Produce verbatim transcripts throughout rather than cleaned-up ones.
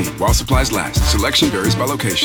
only while supplies last. Selection varies by location.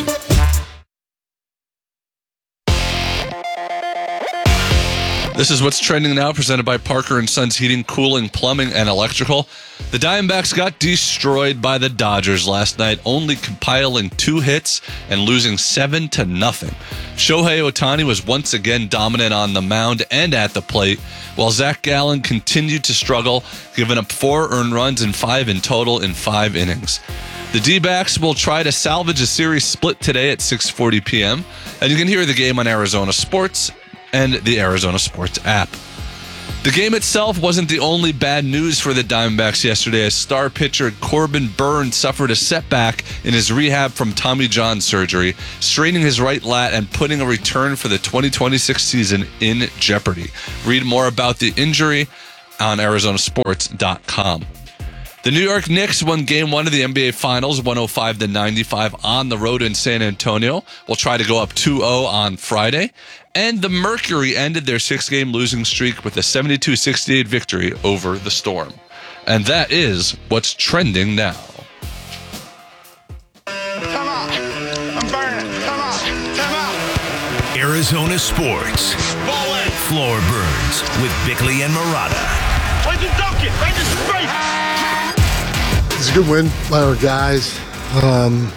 This is what's trending now, presented by Parker and Sons Heating, Cooling, Plumbing, and Electrical. The Diamondbacks got destroyed by the Dodgers last night, only compiling two hits and losing seven to nothing. Shohei Ohtani was once again dominant on the mound and at the plate, while Zach Gallen continued to struggle, giving up four earned runs and five in total in five innings. The D-backs will try to salvage a series split today at six forty p.m., and you can hear the game on Arizona Sports and the Arizona Sports app. The game itself wasn't the only bad news for the Diamondbacks yesterday, as star pitcher Corbin Burnes suffered a setback in his rehab from Tommy John surgery, straining his right lat and putting a return for the twenty twenty-six season in jeopardy. Read more about the injury on Arizona Sports dot com. The New York Knicks won Game one of the N B A Finals, one oh five to ninety-five on the road in San Antonio. We'll try to go up two oh on Friday. And the Mercury ended their six-game losing streak with a seventy-two sixty-eight victory over the Storm. And that is what's trending now. Come on. I'm burning. Come on. Come on. Arizona Sports. Ball in. Floor Burns with Bickley and Murata. Where's the ducket? Right to space. It's a good win by our guys. Um,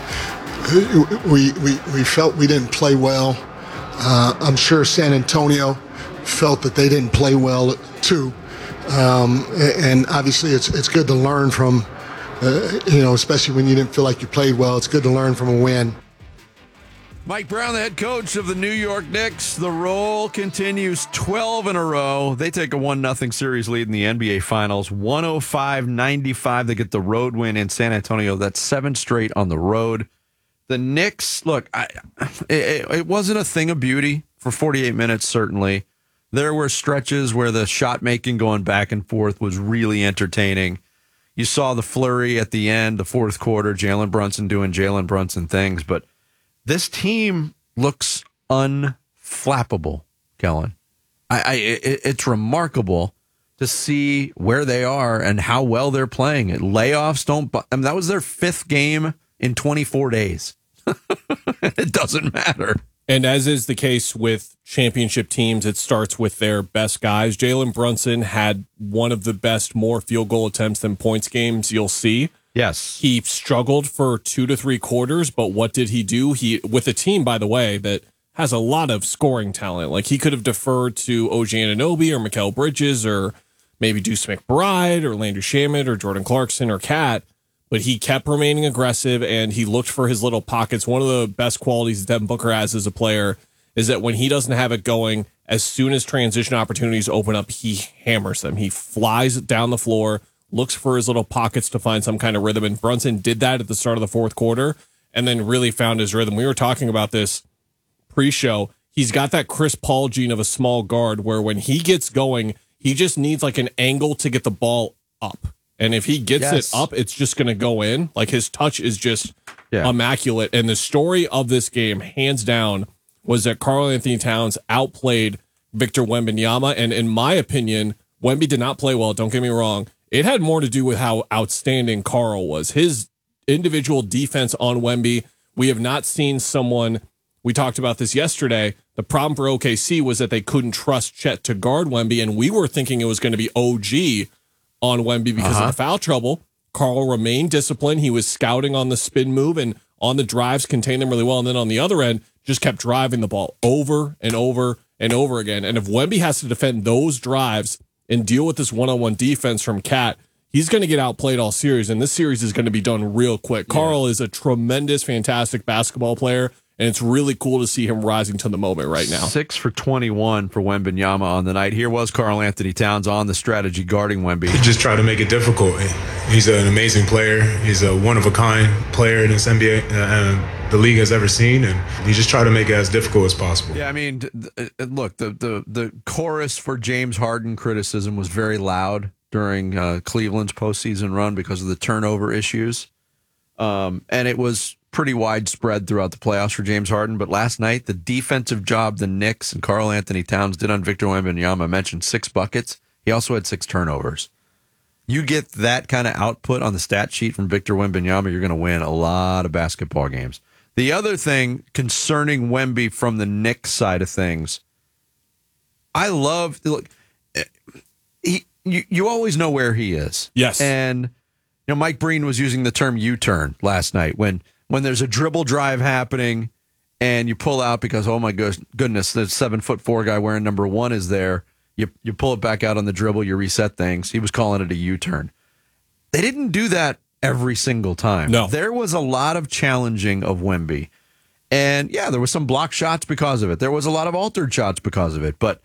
we, we, we felt we didn't play well. Uh, I'm sure San Antonio felt that they didn't play well too. Um, and obviously it's it's good to learn from, uh, you know, especially when you didn't feel like you played well. It's good to learn from a win. Mike Brown, the head coach of the New York Knicks. The roll continues, twelve in a row. They take a one nothing series lead in the N B A Finals, one oh five ninety-five. They get the road win in San Antonio. That's seven straight on the road. The Knicks, look, I, it, it wasn't a thing of beauty for forty-eight minutes, certainly. There were stretches where the shot making going back and forth was really entertaining. You saw the flurry at the end, the fourth quarter, Jalen Brunson doing Jalen Brunson things, but this team looks unflappable, Kellen. I, I it, it's remarkable to see where they are and how well they're playing. Layoffs don't. I mean, that was their fifth game in twenty-four days. It doesn't matter. And as is the case with championship teams, it starts with their best guys. Jalen Brunson had one of the best more field goal attempts than points games you'll see. Yes. He struggled for two to three quarters, but what did he do? He, with a team, by the way, that has a lot of scoring talent. Like, he could have deferred to O G Anunoby or Mikal Bridges or maybe Deuce McBride or Landry Shamet or Jordan Clarkson or Cat, but he kept remaining aggressive and he looked for his little pockets. One of the best qualities Devin Booker has as a player is that when he doesn't have it going, as soon as transition opportunities open up, he hammers them. He flies down the floor, looks for his little pockets to find some kind of rhythm. And Brunson did that at the start of the fourth quarter and then really found his rhythm. We were talking about this pre-show. He's got that Chris Paul gene of a small guard where when he gets going, he just needs like an angle to get the ball up. And if he gets Yes. it up, it's just going to go in. Like, his touch is just Yeah. immaculate. And the story of this game, hands down, was that Karl Anthony Towns outplayed Victor Wembanyama. And in my opinion, Wemby did not play well. Don't get me wrong. It had more to do with how outstanding Karl was. His individual defense on Wemby, we have not seen someone, we talked about this yesterday. The problem for O K C was that they couldn't trust Chet to guard Wemby, and we were thinking it was going to be O G on Wemby because Uh-huh. of the foul trouble. Karl remained disciplined. He was scouting on the spin move and on the drives, contained them really well. And then on the other end, just kept driving the ball over and over and over again. And if Wemby has to defend those drives and deal with this one-on-one defense from Cat, he's going to get outplayed all series. And this series is going to be done real quick. Yeah. Karl is a tremendous, fantastic basketball player. And it's really cool to see him rising to the moment right now. Six for twenty-one for Wembanyama on the night. Here was Karl Anthony Towns on the strategy guarding Wemby. He just tried to make it difficult. He's an amazing player. He's a one-of-a-kind player in this N B A uh, the league has ever seen, and he just tried to make it as difficult as possible. Yeah, I mean, th- look, the, the, the chorus for James Harden criticism was very loud during uh, Cleveland's postseason run because of the turnover issues. Um, and it was pretty widespread throughout the playoffs for James Harden. But last night, the defensive job the Knicks and Karl Anthony Towns did on Victor Wembanyama, I mentioned six buckets. He also had six turnovers. You get that kind of output on the stat sheet from Victor Wembanyama, you're going to win a lot of basketball games. The other thing concerning Wemby from the Knicks side of things, I love look. He, you, you always know where he is. Yes. And you know, Mike Breen was using the term U-turn last night when when there's a dribble drive happening and you pull out because, oh my gosh, goodness, the seven foot four guy wearing number one is there. You you pull it back out on the dribble, you reset things. He was calling it a U-turn. They didn't do that every single time. No. There was a lot of challenging of Wemby. And yeah, there was some block shots because of it. There was a lot of altered shots because of it. But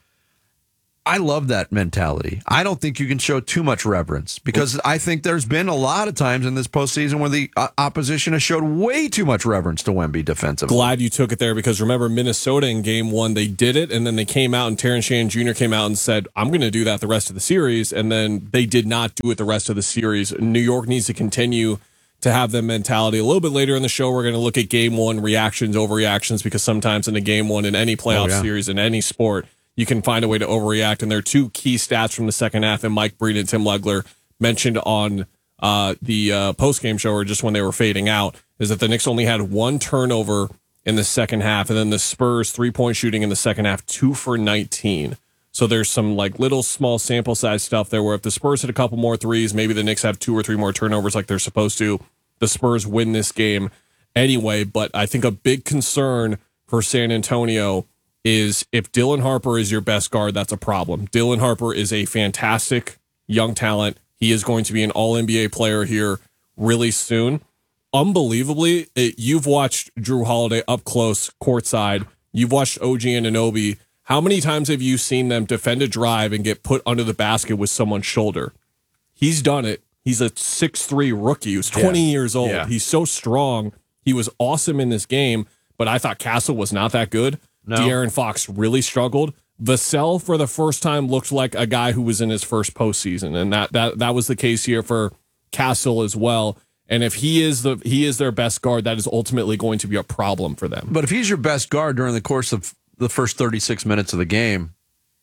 I love that mentality. I don't think you can show too much reverence because I think there's been a lot of times in this postseason where the uh, opposition has showed way too much reverence to Wemby defensively. Glad you took it there because remember Minnesota in game one, they did it and then they came out and Terrence Shannon Junior came out and said, I'm going to do that the rest of the series. And then they did not do it the rest of the series. New York needs to continue to have that mentality. A little bit later in the show, we're going to look at game one reactions, overreactions, because sometimes in a game one in any playoff Oh, yeah. series, in any sport, you can find a way to overreact. And there are two key stats from the second half, and Mike Breen and Tim Legler mentioned on uh, the uh, post-game show, or just when they were fading out, is that the Knicks only had one turnover in the second half, and then the Spurs three-point shooting in the second half, two for nineteen. So there's some like little small sample size stuff there where if the Spurs hit a couple more threes, maybe the Knicks have two or three more turnovers like they're supposed to. The Spurs win this game anyway, but I think a big concern for San Antonio is if Dylan Harper is your best guard, that's a problem. Dylan Harper is a fantastic young talent. He is going to be an all N B A player here really soon. Unbelievably, it, you've watched Drew Holiday up close, courtside. You've watched O G Anunoby. How many times have you seen them defend a drive and get put under the basket with someone's shoulder? He's done it. He's a six three rookie who's twenty Yeah. years old. Yeah. He's so strong. He was awesome in this game, but I thought Castle was not that good. No. De'Aaron Fox really struggled. Vassell, for the first time, looked like a guy who was in his first postseason, and that that that was the case here for Castle as well. And if he is the he is their best guard, that is ultimately going to be a problem for them. But if he's your best guard during the course of the first thirty-six minutes of the game,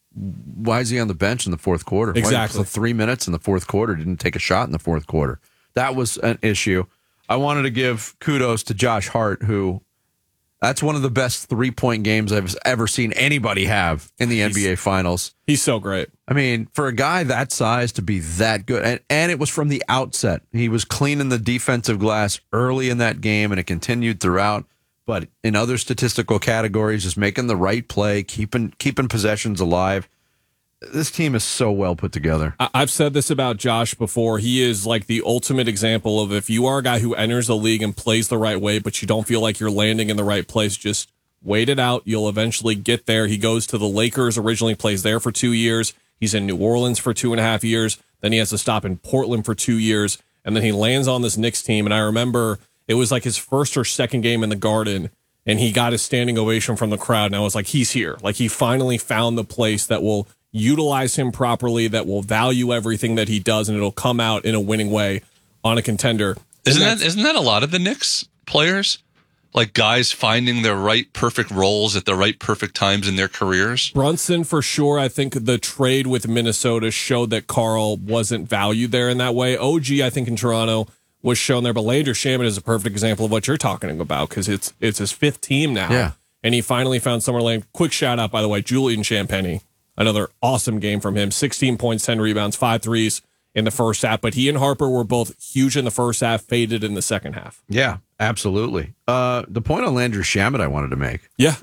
why is he on the bench in the fourth quarter? Exactly. Why, for three minutes in the fourth quarter, didn't take a shot in the fourth quarter. That was an issue. I wanted to give kudos to Josh Hart, who that's one of the best three-point games I've ever seen anybody have in the N B A Finals. He's so great. I mean, for a guy that size to be that good, and, and it was from the outset. He was cleaning the defensive glass early in that game, and it continued throughout. But in other statistical categories, just making the right play, keeping keeping possessions alive. This team is so well put together. I- I've said this about Josh before. He is like the ultimate example of if you are a guy who enters the league and plays the right way, but you don't feel like you're landing in the right place, just wait it out. You'll eventually get there. He goes to the Lakers, originally plays there for two years. He's in New Orleans for two and a half years. Then he has to stop in Portland for two years. And then he lands on this Knicks team. And I remember it was like his first or second game in the Garden, and he got his standing ovation from the crowd. And I was like, he's here. Like he finally found the place that will utilize him properly, that will value everything that he does, and it'll come out in a winning way on a contender. Isn't And that isn't that a lot of the Knicks players? Like guys finding their right perfect roles at the right perfect times in their careers? Brunson, for sure. I think the trade with Minnesota showed that Carl wasn't valued there in that way. O G, I think, in Toronto was shown there, but Landry Shamet is a perfect example of what you're talking about because it's it's his fifth team now. Yeah. And he finally found somewhere lane. Quick shout out, by the way, Julian Champagny. Another awesome game from him. sixteen points, ten rebounds, five threes in the first half. But he and Harper were both huge in the first half, faded in the second half. Yeah, absolutely. Uh, the point on Landry Shamet I wanted to make. Yeah.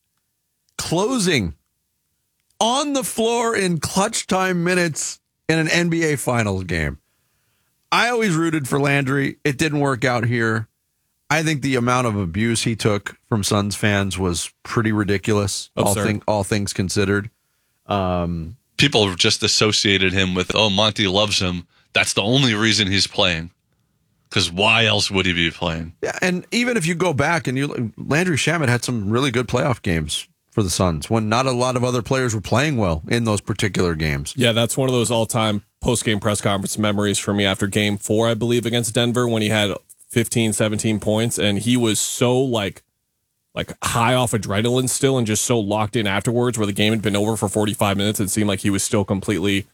Closing on the floor in clutch time minutes in an N B A Finals game. I always rooted for Landry. It didn't work out here. I think the amount of abuse he took from Suns fans was pretty ridiculous, all, Absurd. thing, all things considered. Um, People just associated him with, oh, Monty loves him. That's the only reason he's playing. Because why else would he be playing? yeah, and even if you go back and you, Landry Shamet had some really good playoff games for the Suns when not a lot of other players were playing well in those particular games. Yeah, that's one of those all-time post-game press conference memories for me after game four, I believe, against Denver when he had fifteen, seventeen points, and he was so, like, like high off adrenaline still and just so locked in afterwards where the game had been over for forty-five minutes. It seemed like he was still completely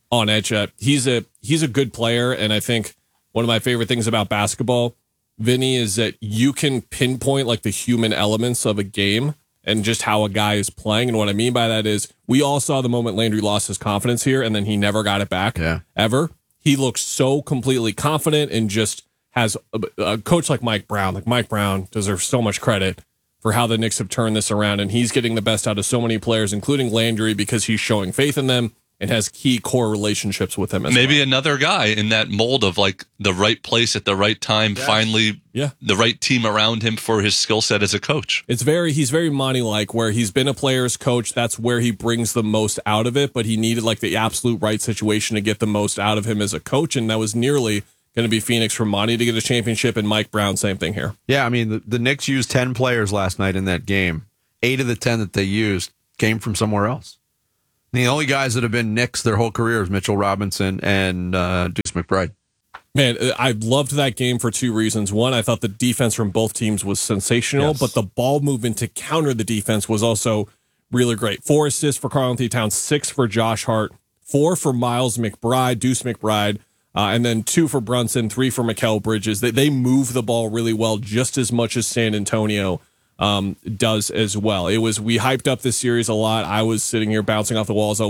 on edge. Uh, he's a he's a good player, and I think one of my favorite things about basketball, Vinny, is that you can pinpoint like the human elements of a game and just how a guy is playing. And what I mean by that is we all saw the moment Landry lost his confidence here, and then he never got it back yeah. ever. He looks so completely confident and just has a, a coach like Mike Brown. Like Mike Brown deserves so much credit for how the Knicks have turned this around, and he's getting the best out of so many players, including Landry, because he's showing faith in them and has key core relationships with him as Maybe well. another guy in that mold of like the right place at the right time, Yes. finally Yeah. the right team around him for his skill set as a coach. It's very, he's very Monty-like, where he's been a player's coach. That's where he brings the most out of it, but he needed like the absolute right situation to get the most out of him as a coach, and that was nearly going to be Phoenix for Monty to get a championship, and Mike Brown, same thing here. Yeah, I mean, the, the Knicks used ten players last night in that game. Eight of the ten that they used came from somewhere else. The only guys that have been Knicks their whole career is Mitchell Robinson and uh, Deuce McBride. Man, I loved that game for two reasons. One, I thought the defense from both teams was sensational, Yes. but the ball movement to counter the defense was also really great. Four assists for Karl-Anthony Towns, six for Josh Hart, four for Miles McBride, Deuce McBride, uh, and then two for Brunson, three for Mikal Bridges. They, they move the ball really well, just as much as San Antonio um, does as well. It was, we hyped up this series a lot. I was sitting here bouncing off the walls.